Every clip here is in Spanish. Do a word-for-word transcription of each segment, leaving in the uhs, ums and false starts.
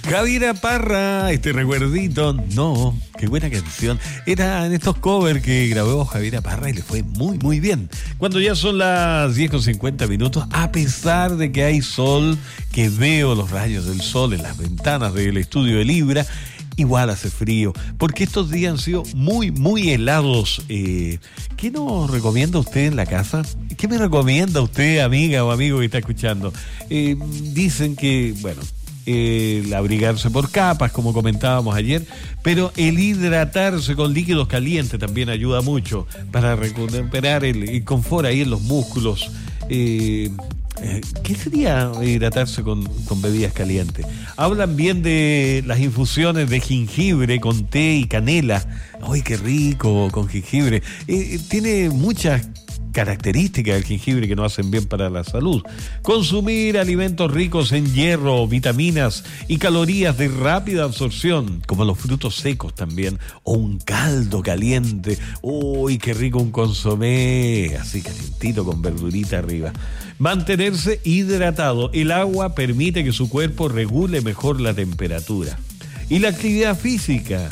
Javiera Parra, este recuerdito, no, qué buena canción. Era en estos covers que grabó Javiera Parra y le fue muy, muy bien. Cuando ya son las diez con cincuenta minutos, a pesar de que hay sol, que veo los rayos del sol en las ventanas del estudio de Libra, igual hace frío, porque estos días han sido muy, muy helados. Eh, ¿Qué nos recomienda usted en la casa? ¿Qué me recomienda usted, amiga o amigo que está escuchando? Eh, dicen que, bueno, el abrigarse por capas, como comentábamos ayer, pero el hidratarse con líquidos calientes también ayuda mucho para recuperar el, el confort ahí en los músculos. Eh, ¿Qué sería hidratarse con, con bebidas calientes? Hablan bien de las infusiones de jengibre con té y canela. ¡Ay, qué rico con jengibre! Eh, tiene muchas características del jengibre que nos hacen bien para la salud. Consumir alimentos ricos en hierro, vitaminas y calorías de rápida absorción, como los frutos secos también, o un caldo caliente. ¡Uy, qué rico un consomé! Así calientito con verdurita arriba. Mantenerse hidratado. El agua permite que su cuerpo regule mejor la temperatura. Y la actividad física.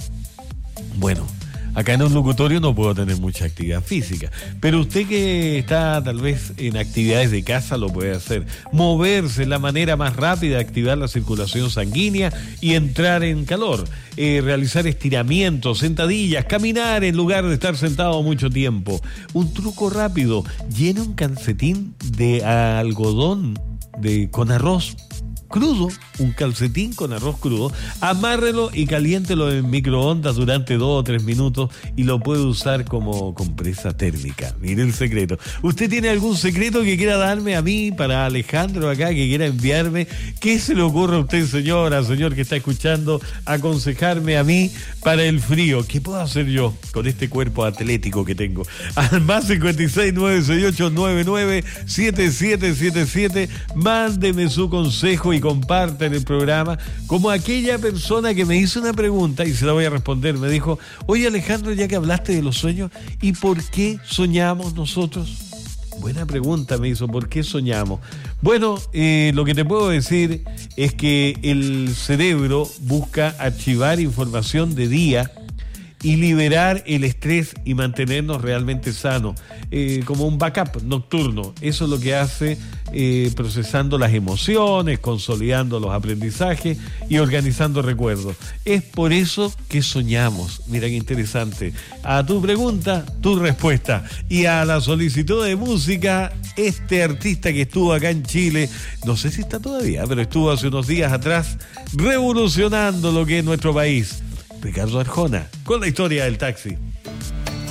Bueno, acá en un locutorio no puedo tener mucha actividad física, pero usted que está tal vez en actividades de casa lo puede hacer. Moverse es la manera más rápida de activar la circulación sanguínea y entrar en calor. Eh, realizar estiramientos, sentadillas, caminar en lugar de estar sentado mucho tiempo. Un truco rápido: llene un calcetín de algodón de, con arroz crudo, un calcetín con arroz crudo, amárrelo y caliéntelo en microondas durante dos o tres minutos y lo puede usar como compresa térmica. Mire el secreto. ¿Usted tiene algún secreto que quiera darme a mí, para Alejandro acá, que quiera enviarme? ¿Qué se le ocurre a usted, señora, señor que está escuchando, aconsejarme a mí para el frío? ¿Qué puedo hacer yo con este cuerpo atlético que tengo? Al más cincuenta y seis, nueve seis ocho, nueve nueve siete siete siete siete, mándeme su consejo y y comparten el programa, como aquella persona que me hizo una pregunta y se la voy a responder. Me dijo: oye, Alejandro, ya que hablaste de los sueños, ¿y por qué soñamos nosotros? Buena pregunta me hizo, ¿por qué soñamos? Bueno, eh, lo que te puedo decir es que el cerebro busca archivar información de día y liberar el estrés y mantenernos realmente sanos, eh, como un backup nocturno. Eso es lo que hace, eh, procesando las emociones, consolidando los aprendizajes y organizando recuerdos. Es por eso que soñamos. Mira qué interesante. A tu pregunta, tu respuesta. Y a la solicitud de música, este artista que estuvo acá en Chile, no sé si está todavía, pero estuvo hace unos días atrás revolucionando lo que es nuestro país. Ricardo Arjona, con la historia del taxi.